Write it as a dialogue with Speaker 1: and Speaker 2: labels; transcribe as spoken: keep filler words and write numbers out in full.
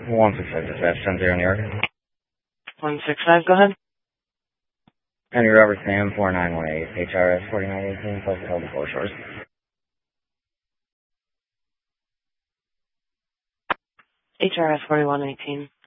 Speaker 1: one six five dispatch, ten zero New York.
Speaker 2: one six five, go ahead.
Speaker 1: Henry Robert Sam, four nine one eight, H R S forty-nine eighteen, posted held to Four Shores.
Speaker 2: H R S forty-one eighteen.